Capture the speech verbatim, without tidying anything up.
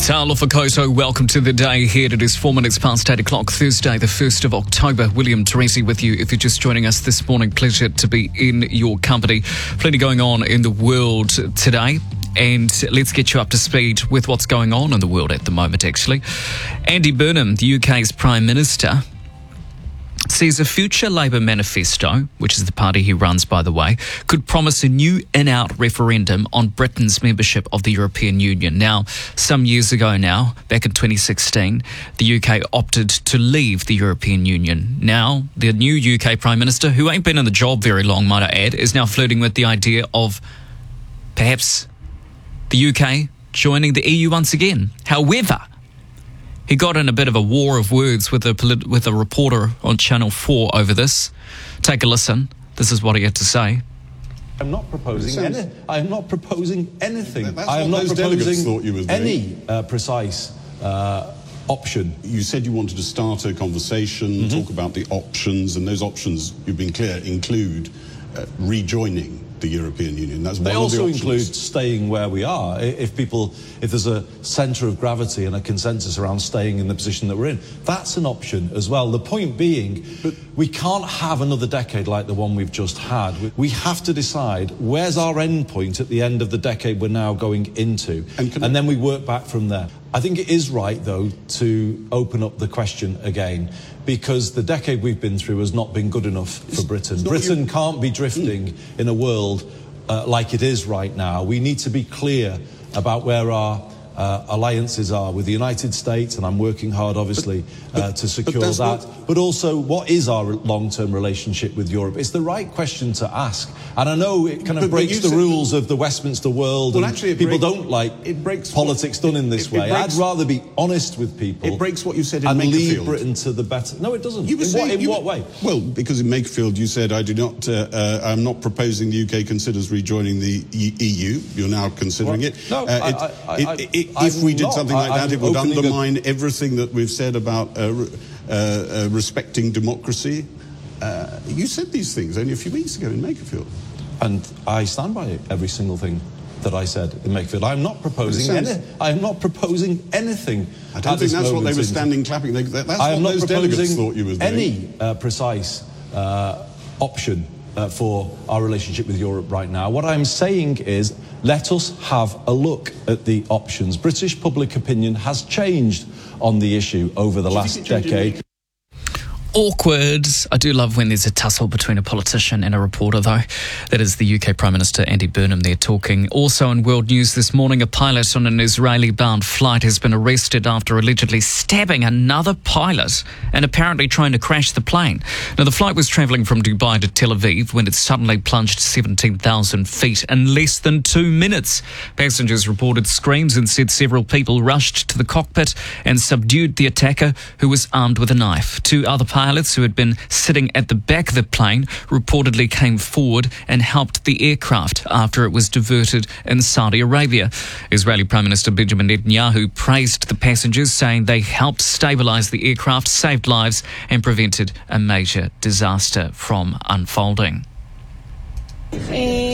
Talofa Koto, welcome to the day here. It is four minutes past eight o'clock, Thursday, the first of October. William Teresi with you. If you're just joining us this morning, pleasure to be in your company. Plenty going on in the world today. And let's get you up to speed with what's going on in the world at the moment, actually. Andy Burnham, the U K's Prime Minister, says a future Labour manifesto, which is the party he runs, by the way, could promise a new in-out referendum on Britain's membership of the European Union. Now, some years ago now, back in twenty sixteen, the U K opted to leave the European Union. Now, the new U K Prime Minister, who ain't been in the job very long, might I add, is now flirting with the idea of perhaps the U K joining the E U once again. However, he got in a bit of a war of words with a polit- with a reporter on Channel four over this. Take a listen. This is what he had to say. I'm not proposing any. I am not proposing anything. That's I am what not those proposing thought you was doing. any uh, precise uh, option. You said you wanted to start a conversation, mm-hmm. talk about the options, and those options, you've been clear, include uh, rejoining the European Union. That's they one also of the include staying where we are. If people, if there's a centre of gravity and a consensus around staying in the position that we're in, that's an option as well. The point being, but we can't have another decade like the one we've just had. We have to decide where's our end point at the end of the decade we're now going into, and, and then we work back from there. I think it is right, though, to open up the question again, because the decade we've been through has not been good enough for Britain. Britain you... can't be drifting mm. in a world uh, like it is right now. We need to be clear about where our uh, alliances are with the United States, and I'm working hard, obviously, but, but, uh, to secure but that. What... But also, what is our long-term relationship with Europe? It's the right question to ask. And I know it kind of but, breaks but the rules of the Westminster world, well, and actually people breaks, don't like it breaks politics what, done in this it, way. It breaks, I'd rather be honest with people. It breaks what you said in and Makerfield. lead Britain to the better. No, it doesn't. You were in saying, what, in you, what way? Well, because in Makerfield you said, I do not, uh, uh, I'm not proposing the U K considers rejoining the E U. You're now considering well, it. No, uh, I, it, I, I, it, it I, if we did not. something like I, that, it would undermine a... everything that we've said about uh, uh, uh, respecting democracy. Uh, you said these things only a few weeks ago in Makerfield. And I stand by it, every single thing that I said in Makerfield. I'm not proposing sounds... any, I am not proposing anything. I don't think that's what they were standing clapping. They, that's I am what not those delegates thought you were doing. Any uh, precise uh, option uh, for our relationship with Europe right now. What I'm saying is, let us have a look at the options. British public opinion has changed on the issue over the last decade. Awkward. I do love when there's a tussle between a politician and a reporter, though. That is the U K Prime Minister Andy Burnham there talking. Also in world news this morning, a pilot on an Israeli-bound flight has been arrested after allegedly stabbing another pilot and apparently trying to crash the plane. Now, the flight was travelling from Dubai to Tel Aviv when it suddenly plunged seventeen thousand feet in less than two minutes. Passengers reported screams and said several people rushed to the cockpit and subdued the attacker, who was armed with a knife. Two other pilots Pilots who had been sitting at the back of the plane reportedly came forward and helped the aircraft after it was diverted in Saudi Arabia. Israeli Prime Minister Benjamin Netanyahu praised the passengers, saying they helped stabilise the aircraft, saved lives and prevented a major disaster from unfolding.